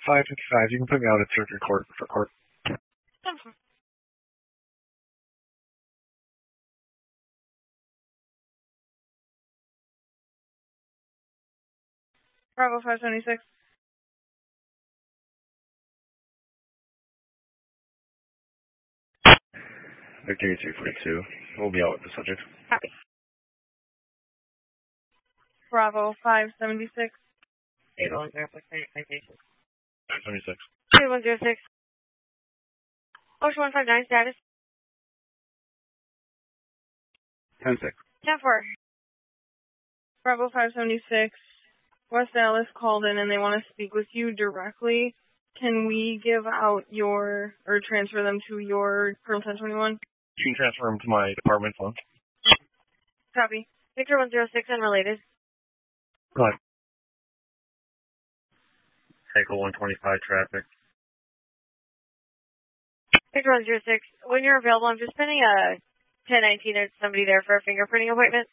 5:55. You can put me out at circuit court for court. 10-4. Bravo 576. Victory 342. We'll be out with the subject. Copy. Bravo 576. 576. 2106. Ocean 159 status. 10-6. 10-4. Bravo 576. West Dallas called in and they want to speak with you directly. Can we give out or transfer them to your Colonel 1021? You can transfer them to my department phone. Copy. Victor 106 unrelated. Go ahead. Cycle 125 traffic. Victor 106. When you're available, I'm just sending a 1019 to somebody there for a fingerprinting appointment.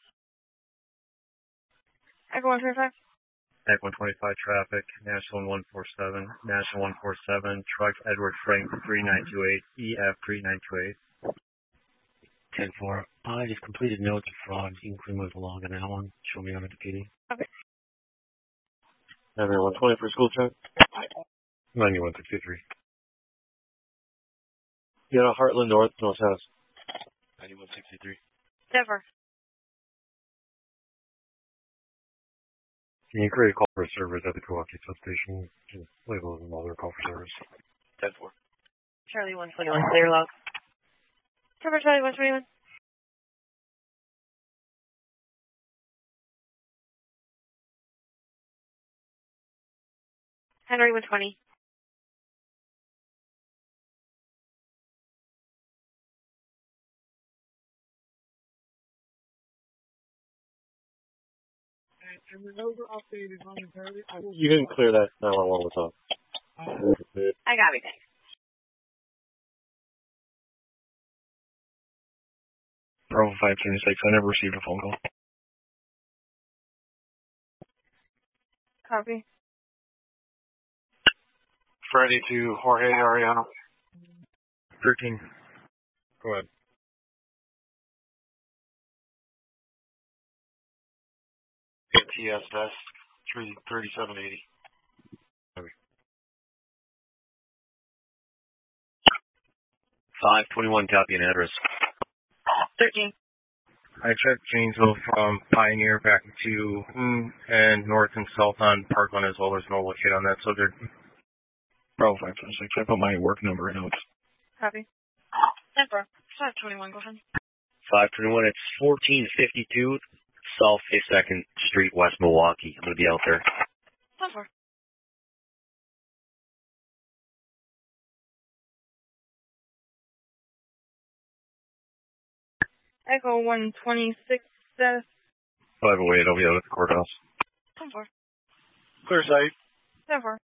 Echo 125. Echo 125 traffic. National 147. National 147. Truck Edward Frank 3928. EF 3928. 10-4. I just completed notes of fraud. You can move along on that one. Show me on the PD. Okay. 120 for school check. 9163. You got a Heartland North, North House. 9163. 10-4. Can you create a call for service at the Kawaki substation? Just label it another call for service. 10-4. Charlie 121, clear log. Cover Charlie 121. Henry 120. You didn't clear that 911 with us. I got everything. Bravo 576. I never received a phone call. Copy. Freddie to Jorge Ariano. 13. Go ahead. TSS 3780. 521, copy and address. 13. I checked Janesville from Pioneer back to and north and south on Parkland as well. There's no locate on that subject. Bravo 576. I put my work number in notes. Copy. 10-4. 521, go ahead. 521, it's 1452 South 52nd Street, West Milwaukee. I'm going to be out there. 10-4. Echo 126 status. 508. I'll be out at the courthouse. 10-4. Clear site. 10-4.